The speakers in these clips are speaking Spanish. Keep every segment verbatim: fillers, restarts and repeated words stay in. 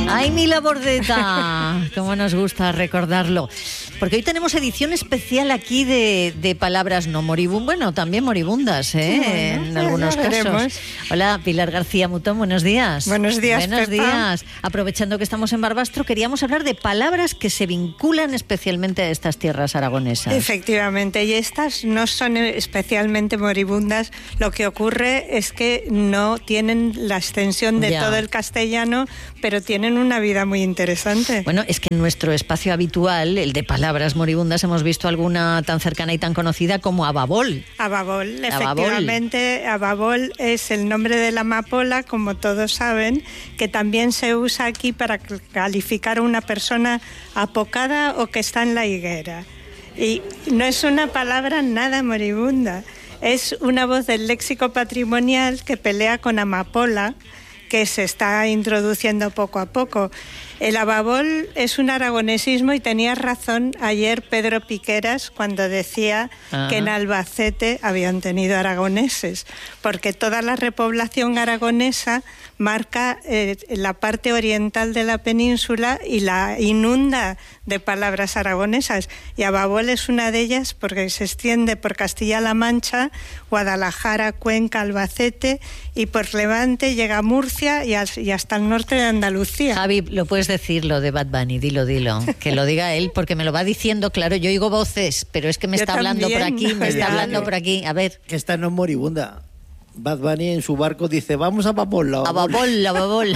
¡Ay, Mila Bordeta! Cómo nos gusta recordarlo. Porque hoy tenemos edición especial aquí de, de palabras no moribundas, bueno, también moribundas, ¿eh? Bueno, en algunos casos. Veremos. Hola, Pilar García Mutón, buenos días. Buenos días, Buenos Pepa. días. Aprovechando que estamos en Barbastro, queríamos hablar de palabras que se vinculan especialmente a estas tierras aragonesas. Efectivamente, y estas no son especialmente moribundas. Lo que ocurre es que no tienen la extensión de Ya. todo el castellano, pero tienen una vida muy interesante. Bueno, es que en nuestro espacio habitual, el de palabras moribundas, hemos visto alguna tan cercana y tan conocida como ababol. Ababol, Ababol. efectivamente, ababol es el nombre de la amapola, como todos saben, que también se usa aquí para calificar a una persona apocada o que está en la higuera. Y no es una palabra nada moribunda, es una voz del léxico patrimonial que pelea con amapola, que se está introduciendo poco a poco. El ababol es un aragonesismo y tenía razón ayer Pedro Piqueras cuando decía Ajá. que en Albacete habían tenido aragoneses, porque toda la repoblación aragonesa marca eh, la parte oriental de la península y la inunda de palabras aragonesas. Y ababol es una de ellas porque se extiende por Castilla-La Mancha, Guadalajara, Cuenca, Albacete y por Levante llega a Murcia y, al, y hasta el norte de Andalucía. Javi, lo puedes decir lo de Bad Bunny, dilo, dilo. Que lo diga él porque me lo va diciendo, claro, yo oigo voces, pero es que me Yo está también, hablando por aquí, me está ya, hablando yo. por aquí. A ver. Que esta no es moribunda. Bad Bunny en su barco dice, vamos a Babol. A Babol, a Babol.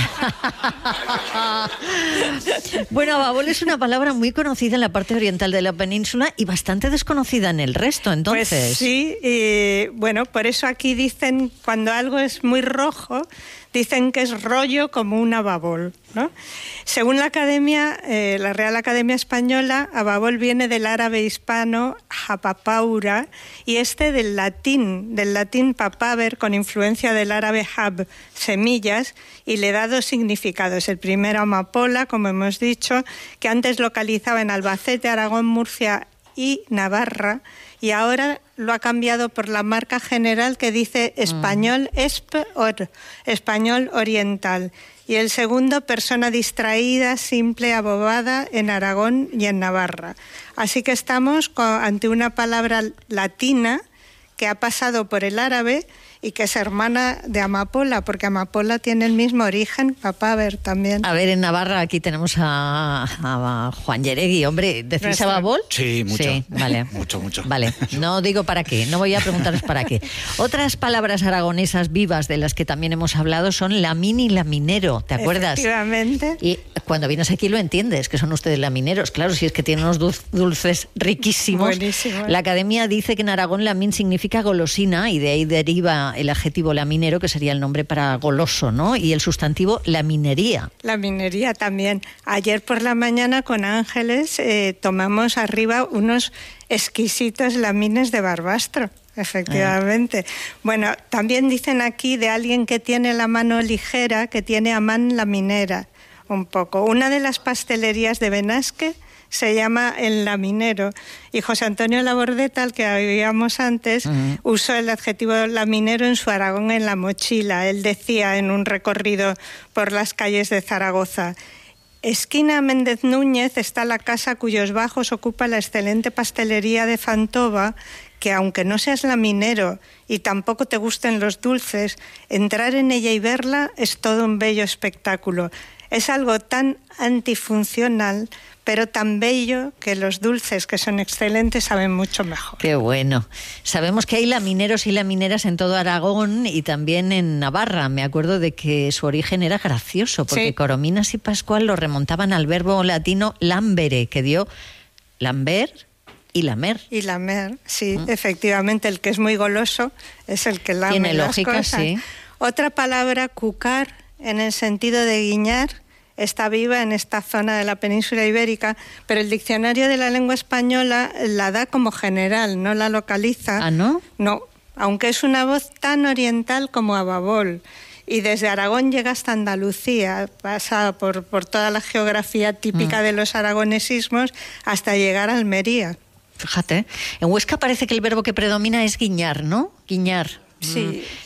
Bueno, Babol es una palabra muy conocida en la parte oriental de la península y bastante desconocida en el resto, entonces. Pues sí, y bueno, por eso aquí dicen, cuando algo es muy rojo, dicen que es rollo como un ababol, ¿no? Según la Academia, eh, la Real Academia Española, ababol viene del árabe hispano hapapaura y este del latín, del latín papaver, con influencia del árabe hab, semillas, y le da dos significados. El primero, amapola, como hemos dicho, que antes localizaba en Albacete, Aragón, Murcia y Navarra, y ahora lo ha cambiado por la marca general que dice español esp or, español oriental. Y el segundo, persona distraída, simple, abobada en Aragón y en Navarra. Así que estamos ante una palabra latina que ha pasado por el árabe y que es hermana de amapola, porque amapola tiene el mismo origen, papaver también. A ver, en Navarra aquí tenemos a, a Juan Yeregui, hombre, ¿decís Nuestra. ababol? Sí, mucho. Sí, vale. mucho, mucho. Vale, no digo para qué, no voy a preguntaros para qué. Otras palabras aragonesas vivas de las que también hemos hablado son lamín y laminero, ¿te acuerdas? Efectivamente. Y cuando vienes aquí lo entiendes, que son ustedes lamineros, claro, si es que tienen unos dulz- dulces riquísimos. Buenísimo. La Academia dice que en Aragón lamín significa golosina y de ahí deriva el adjetivo laminero, que sería el nombre para goloso, ¿no? Y el sustantivo laminería. La minería también. Ayer por la mañana con Ángeles eh, tomamos arriba unos exquisitos lamines de Barbastro. Efectivamente. Eh. Bueno, también dicen aquí de alguien que tiene la mano ligera, que tiene a man laminera, un poco. Una de las pastelerías de Benasque se llama El Laminero, y José Antonio Labordeta, al que oíamos antes, uh-huh. usó el adjetivo laminero en su Aragón en la mochila. Él decía en un recorrido por las calles de Zaragoza: esquina Méndez Núñez está la casa cuyos bajos ocupa la excelente pastelería de Fantova, que aunque no seas laminero y tampoco te gusten los dulces, entrar en ella y verla es todo un bello espectáculo. Es algo tan antifuncional, pero tan bello, que los dulces, que son excelentes, saben mucho mejor. Qué bueno. Sabemos que hay lamineros y lamineras en todo Aragón y también en Navarra. Me acuerdo de que su origen era gracioso, porque sí. Corominas y Pascual lo remontaban al verbo latino lambere, que dio lamber y lamer. Y lamer, sí, ¿Mm? efectivamente. El que es muy goloso es el que lame Tiene las lógica, cosas. sí. Otra palabra, cucar, en el sentido de guiñar, está viva en esta zona de la península ibérica, pero el diccionario de la lengua española la da como general, no la localiza. ¿Ah, no? No, aunque es una voz tan oriental como ababol. Y desde Aragón llega hasta Andalucía, pasa por, por toda la geografía típica mm. de los aragonesismos hasta llegar a Almería. Fíjate, en Huesca parece que el verbo que predomina es guiñar, ¿no? Guiñar. Sí.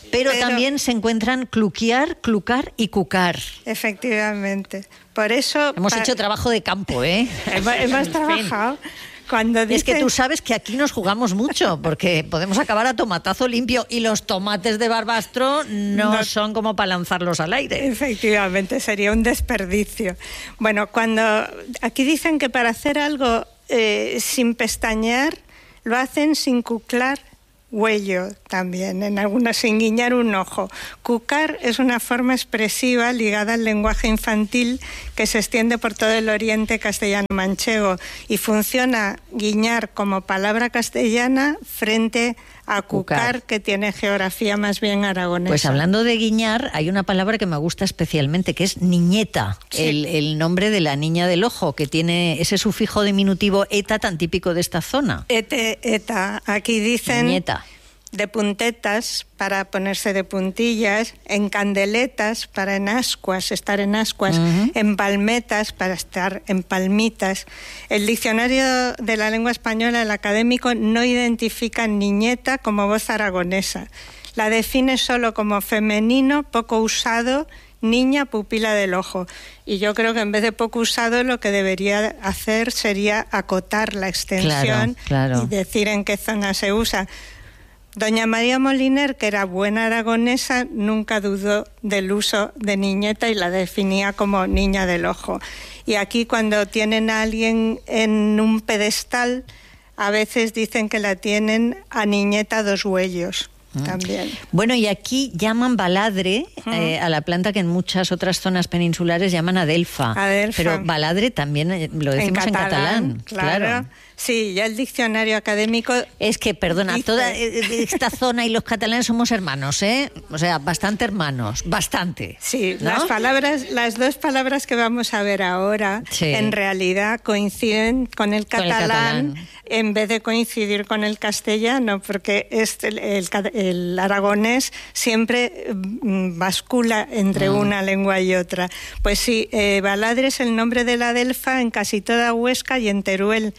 Pero, Pero también se encuentran cluquear, clucar y cucar. Efectivamente. Por eso... Hemos pa- hecho trabajo de campo, ¿eh? Hemos, hemos trabajado... Cuando dicen... Es que tú sabes que aquí nos jugamos mucho, porque podemos acabar a tomatazo limpio y los tomates de Barbastro no, no son como para lanzarlos al aire. Efectivamente, sería un desperdicio. Bueno, cuando aquí dicen que para hacer algo eh, sin pestañear, lo hacen sin cuclar huello también, en algunos sin guiñar un ojo. Cucar es una forma expresiva ligada al lenguaje infantil que se extiende por todo el oriente castellano-manchego y funciona guiñar como palabra castellana frente a cucar, cucar, que tiene geografía más bien aragonesa. Pues hablando de guiñar, hay una palabra que me gusta especialmente, que es niñeta, sí. el, el nombre de la niña del ojo, que tiene ese sufijo diminutivo eta tan típico de esta zona. Ete, eta. Aquí dicen... Niñeta. De puntetas para ponerse de puntillas, en candeletas para en ascuas, estar en ascuas, uh-huh. en palmetas para estar en palmitas. El diccionario de la lengua española, el académico, no identifica niñeta como voz aragonesa. La define solo como femenino, poco usado, niña, pupila del ojo. Y yo creo que en vez de poco usado, lo que debería hacer sería acotar la extensión claro, claro. y decir en qué zona se usa. Doña María Moliner, que era buena aragonesa, nunca dudó del uso de niñeta y la definía como niña del ojo. Y aquí cuando tienen a alguien en un pedestal, a veces dicen que la tienen a niñeta dos huellos. También. Bueno, y aquí llaman baladre uh-huh. eh, a la planta que en muchas otras zonas peninsulares llaman adelfa. Adelfa. Pero baladre también eh, lo decimos en catalán. En catalán claro. claro. Sí, ya el diccionario académico... Es que, perdona, dice... toda esta zona y los catalanes somos hermanos, ¿eh? O sea, bastante hermanos, bastante. Sí, ¿no? las palabras, las dos palabras que vamos a ver ahora, sí. en realidad coinciden con el catalán, con el catalán en vez de coincidir con el castellano, porque este, el, el, el aragonés siempre bascula entre mm. una lengua y otra. Pues sí, eh, baladre es el nombre de la adelfa en casi toda Huesca y en Teruel.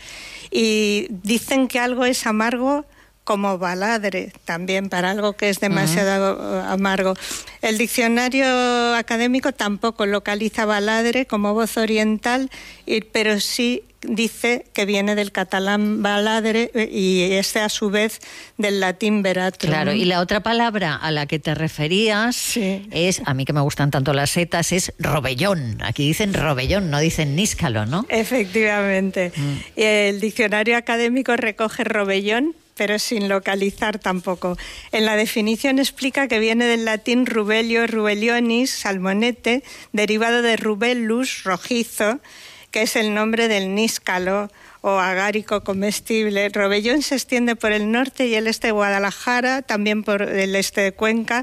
Y dicen que algo es amargo como baladre, también para algo que es demasiado uh-huh. amargo. El diccionario académico tampoco localiza baladre como voz oriental, pero sí dice que viene del catalán baladre y este a su vez del latín veratrum. Claro, y la otra palabra a la que te referías sí. es, a mí que me gustan tanto las setas, es robellón. Aquí dicen robellón, no dicen níscalo, ¿no? Efectivamente. Mm. El diccionario académico recoge robellón, pero sin localizar tampoco. En la definición explica que viene del latín rubelio, rubellionis, salmonete, derivado de rubellus, rojizo, que es el nombre del níscalo o agárico comestible. Robellón se extiende por el norte y el este de Guadalajara, también por el este de Cuenca,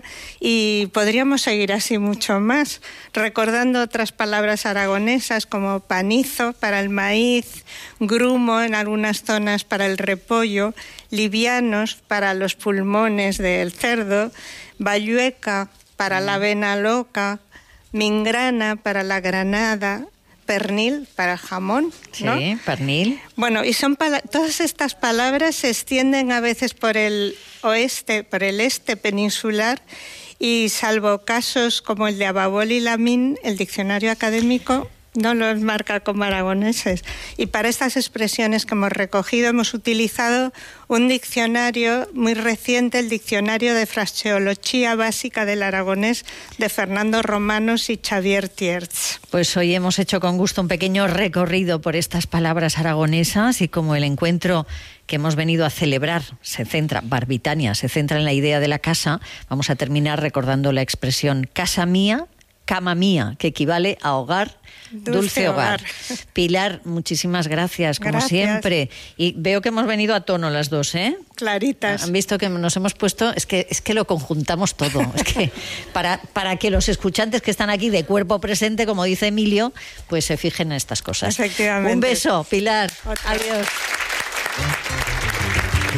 y podríamos seguir así mucho más, recordando otras palabras aragonesas como panizo para el maíz, grumo en algunas zonas para el repollo, livianos para los pulmones del cerdo, bayueca para la avena loca, mingrana para la granada, pernil para jamón, ¿no? Sí, pernil. Bueno, y son pala- todas estas palabras se extienden a veces por el oeste, por el este peninsular, y salvo casos como el de Ababol y Lamín, el diccionario académico no los marca como aragoneses. Y para estas expresiones que hemos recogido hemos utilizado un diccionario muy reciente, el Diccionario de Fraseología Básica del Aragonés de Fernando Romanos y Xavier Tierz. Pues hoy hemos hecho con gusto un pequeño recorrido por estas palabras aragonesas y como el encuentro que hemos venido a celebrar se centra, Barbitania, se centra en la idea de la casa, vamos a terminar recordando la expresión casa mía, cama mía, que equivale a hogar, dulce, dulce hogar. hogar. Pilar, muchísimas gracias, como gracias. siempre. Y veo que hemos venido a tono las dos, ¿eh? Claritas. Han visto que nos hemos puesto, es que es que lo conjuntamos todo. Es que para, para que los escuchantes que están aquí de cuerpo presente, como dice Emilio, pues se fijen en estas cosas. Efectivamente. Un beso, Pilar. Otra. Adiós.